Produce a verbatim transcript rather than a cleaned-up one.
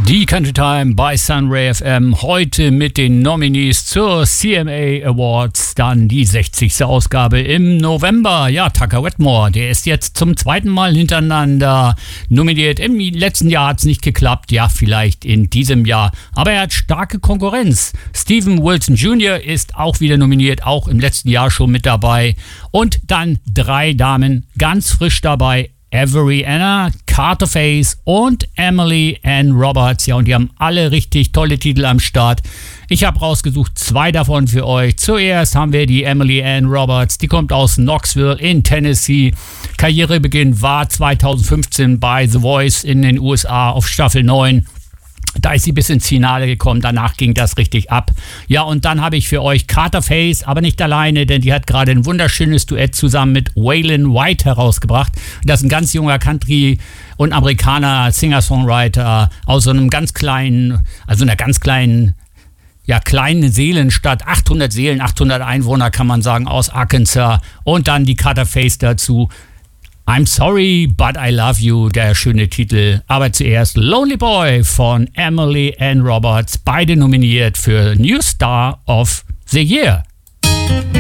Die Country Time bei Sunray F M. Heute mit den Nominees zur C M A Awards. Dann die sechzigste Ausgabe im November. Ja, Tucker Wetmore, der ist jetzt zum zweiten Mal hintereinander nominiert. Im letzten Jahr hat es nicht geklappt. Ja, vielleicht in diesem Jahr. Aber er hat starke Konkurrenz. Steven Wilson Junior ist auch wieder nominiert. Auch im letzten Jahr schon mit dabei. Und dann drei Damen ganz frisch dabei. Avery Anna, Carter Faze und Emily Ann Roberts. Ja, und die haben alle richtig tolle Titel am Start. Ich habe rausgesucht zwei davon für euch. Zuerst haben wir die Emily Ann Roberts. Die kommt aus Knoxville in Tennessee. Karrierebeginn war zweitausendfünfzehn bei The Voice in den U S A auf Staffel neun. Da ist sie bis ins Finale gekommen, danach ging das richtig ab. Ja, und dann habe ich für euch Carter Faze, aber nicht alleine, denn die hat gerade ein wunderschönes Duett zusammen mit Waylon White herausgebracht. Das ist ein ganz junger Country- und Amerikaner, Singer-Songwriter aus so einem ganz kleinen, also einer ganz kleinen, ja, kleine Seelenstadt, achthundert Seelen, achthundert Einwohner kann man sagen, aus Arkansas. Und dann die Carter Faze dazu. I'm Sorry, But I Love You, der schöne Titel. Aber zuerst Lonely Boy von Emily Ann Roberts, beide nominiert für New Star of the Year.